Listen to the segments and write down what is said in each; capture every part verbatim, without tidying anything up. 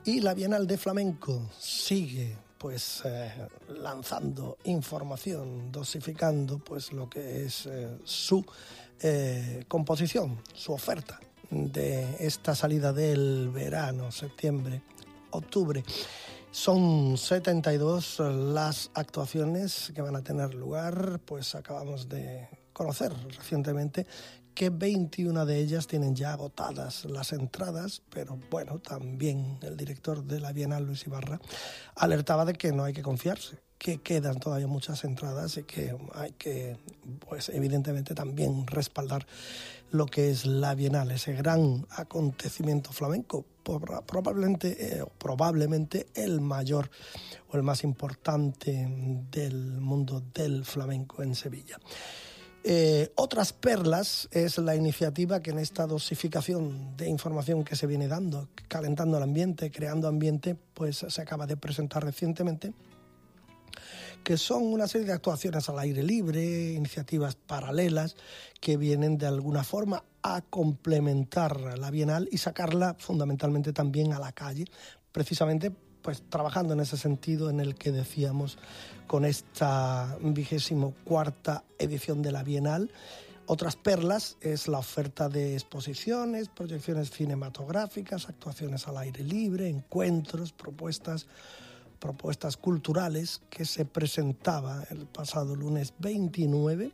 Y la Bienal de Flamenco sigue pues eh, lanzando información, dosificando pues lo que es eh, su eh, composición, su oferta de esta salida del verano, septiembre, octubre. Son setenta y dos las actuaciones que van a tener lugar, pues acabamos de conocer recientemente que veintiuna de ellas tienen ya agotadas las entradas, pero bueno, también el director de la Bienal, Luis Ibarra, alertaba de que no hay que confiarse, que quedan todavía muchas entradas y que hay que, pues evidentemente también respaldar lo que es la Bienal, ese gran acontecimiento flamenco, probablemente, eh, probablemente el mayor o el más importante del mundo del flamenco en Sevilla. Eh, otras perlas es la iniciativa que en esta dosificación de información que se viene dando, calentando el ambiente, creando ambiente, pues se acaba de presentar recientemente, que son una serie de actuaciones al aire libre, iniciativas paralelas que vienen de alguna forma a complementar la Bienal y sacarla fundamentalmente también a la calle, precisamente pues trabajando en ese sentido en el que decíamos con esta vigésimo cuarta edición de la Bienal. Otras perlas es la oferta de exposiciones, proyecciones cinematográficas, actuaciones al aire libre, encuentros, propuestas, propuestas culturales que se presentaba el pasado lunes veintinueve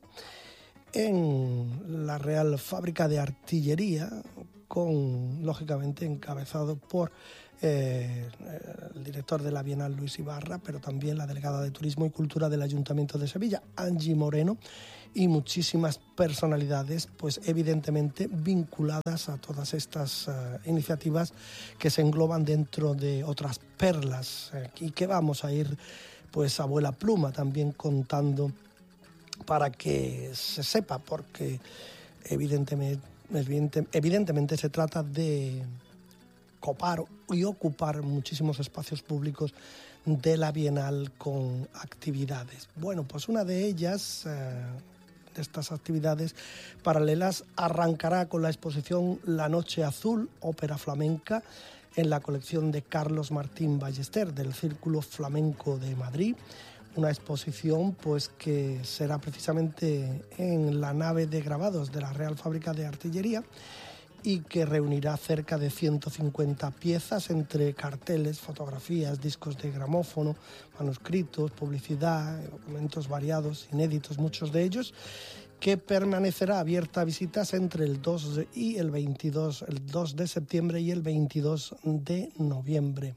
en la Real Fábrica de Artillería, con, lógicamente, encabezado por Eh, el director de la Bienal, Luis Ibarra, pero también la delegada de Turismo y Cultura del Ayuntamiento de Sevilla, Angie Moreno, y muchísimas personalidades, pues evidentemente vinculadas a todas estas uh, iniciativas que se engloban dentro de otras perlas eh, y que vamos a ir, pues, abuela pluma también contando para que se sepa, porque evidentemente, evidentemente se trata de copar y ocupar muchísimos espacios públicos de la Bienal con actividades. Bueno, pues una de ellas, eh, de estas actividades paralelas, arrancará con la exposición La Noche Azul, ópera flamenca, en la colección de Carlos Martín Ballester del Círculo Flamenco de Madrid. Una exposición pues que será precisamente en la nave de grabados de la Real Fábrica de Artillería y que reunirá cerca de ciento cincuenta piezas entre carteles, fotografías, discos de gramófono, manuscritos, publicidad, documentos variados, inéditos, muchos de ellos, que permanecerá abierta a visitas entre el dos y el veintidós, el dos de septiembre y el veintidós de noviembre.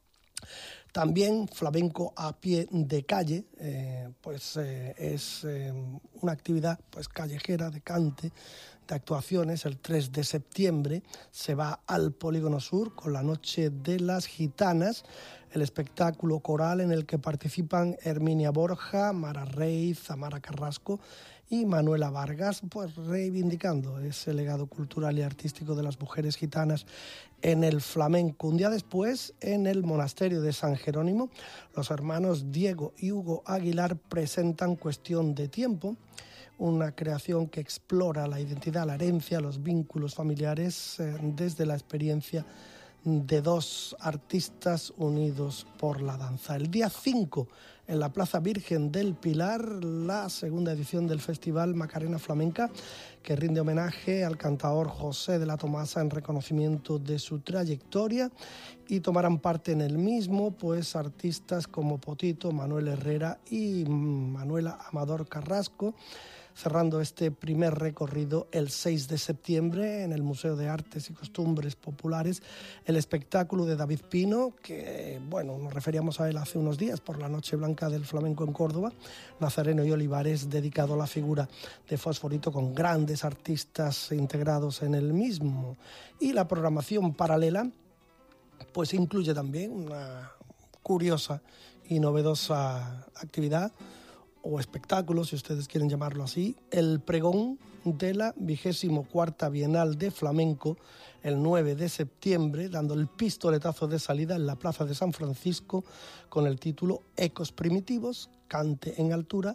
También flamenco a pie de calle, eh, pues eh, es eh, una actividad pues callejera de cante, de actuaciones. El tres de septiembre se va al Polígono Sur con la Noche de las Gitanas, el espectáculo coral en el que participan Herminia Borja, Mara Rey, Zamara Carrasco y Manuela Vargas, pues reivindicando ese legado cultural y artístico de las mujeres gitanas en el flamenco. Un día después, en el monasterio de San Jerónimo, los hermanos Diego y Hugo Aguilar presentan Cuestión de Tiempo, una creación que explora la identidad, la herencia, los vínculos familiares eh, desde la experiencia de dos artistas unidos por la danza. El día cinco, en la Plaza Virgen del Pilar, la segunda edición del Festival Macarena Flamenca, que rinde homenaje al cantaor José de la Tomasa en reconocimiento de su trayectoria, y tomarán parte en el mismo pues artistas como Potito, Manuel Herrera y Manuela Amador Carrasco, cerrando este primer recorrido el seis de septiembre en el Museo de Artes y Costumbres Populares, el espectáculo de David Pino, que, bueno, nos referíamos a él hace unos días por la Noche Blanca del Flamenco en Córdoba, Nazareno y Olivares, dedicado a la figura de Fosforito, con grandes artistas integrados en el mismo. Y la programación paralela pues incluye también una curiosa y novedosa actividad o espectáculo, si ustedes quieren llamarlo así, el pregón de la vigésimo cuarta Bienal de Flamenco, el nueve de septiembre, dando el pistoletazo de salida en la Plaza de San Francisco con el título Ecos Primitivos, Cante en Altura,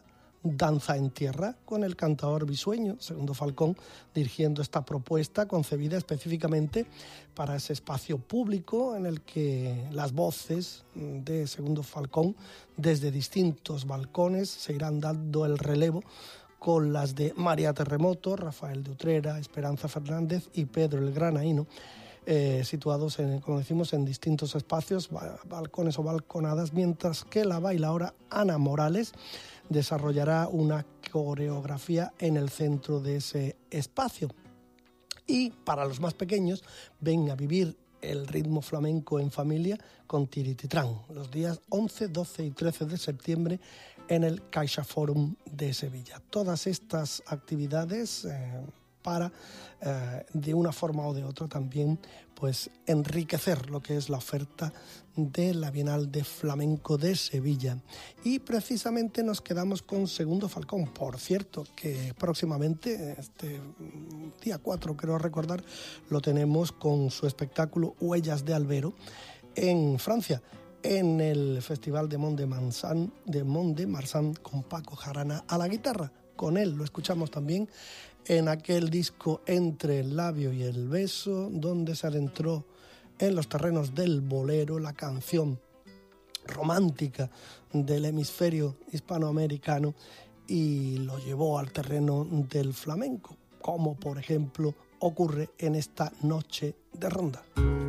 Danza en Tierra, con el cantador bisueño Segundo Falcón dirigiendo esta propuesta concebida específicamente para ese espacio público en el que las voces de Segundo Falcón desde distintos balcones se irán dando el relevo con las de María Terremoto, Rafael de Utrera, Esperanza Fernández y Pedro el Granaíno, eh, situados, en, como decimos, en distintos espacios, balcones o balconadas, mientras que la bailaora Ana Morales desarrollará una coreografía en el centro de ese espacio. Y para los más pequeños, ven a vivir el ritmo flamenco en familia con Tirititrán, los días once, doce y trece de septiembre en el CaixaForum de Sevilla. Todas estas actividades eh, para, eh, de una forma o de otra, también pues enriquecer lo que es la oferta de la Bienal de Flamenco de Sevilla. Y precisamente nos quedamos con Segundo Falcón. Por cierto, que próximamente, este día cuatro, creo recordar, lo tenemos con su espectáculo Huellas de Albero en Francia, en el Festival de Mont de Marsan, de Mont de Marsan, con Paco Jarana a la guitarra. Con él lo escuchamos también en aquel disco Entre el labio y el beso, donde se adentró en los terrenos del bolero, la canción romántica del hemisferio hispanoamericano, y lo llevó al terreno del flamenco, como por ejemplo ocurre en esta Noche de Ronda.